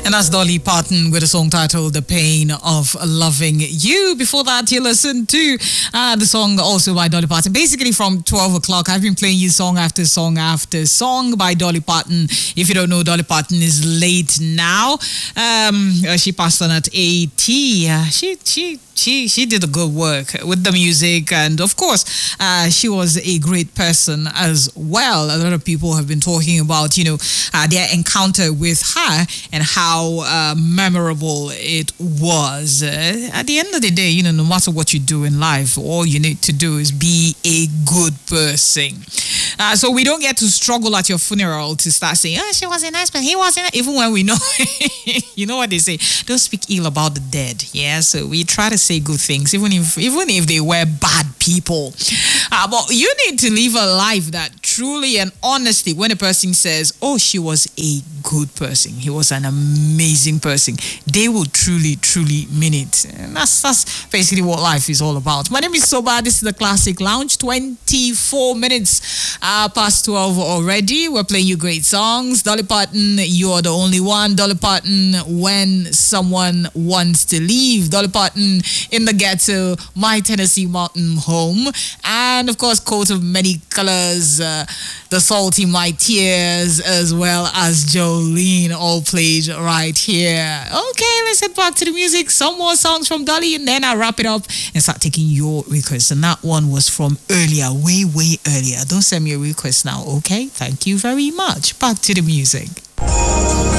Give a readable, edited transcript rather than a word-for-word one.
And that's Dolly Parton with a song titled The Pain of Loving You. Before that, you listened to the song also by Dolly Parton. Basically from 12 o'clock, I've been playing you song after song after song by Dolly Parton. If you don't know, Dolly Parton is late now. She passed on at 80. She did a good work with the music, and of course she was a great person as well. A lot of people have been talking about their encounter with her and how memorable it was. At the end of the day, no matter what you do in life, all you need to do is be a good person. So we don't get to struggle at your funeral to start saying, she was a nice person, he wasn't, even when we know you know what they say, don't speak ill about the dead. So we try to say good things, even if they were bad people. But you need to live a life that truly and honestly, when a person says, she was a good person, he was an amazing person, they will truly mean it. And that's basically what life is all about. My name is Soba. This is the Classic Lounge. 24 minutes past 12 already. We're playing you great songs. Dolly Parton, You're the Only One. Dolly Parton, When Someone Wants to Leave. Dolly Parton, In the Ghetto, My Tennessee Mountain Home. And of course, Coat of Many Colors, The Salt in My Tears, as well as Jolene, all played right here. Okay, let's head back to the music. Some more songs from Dolly, and then I'll wrap it up and start taking your requests. And that one was from earlier, way earlier. Don't send me a request now, okay? Thank you very much. Back to the music.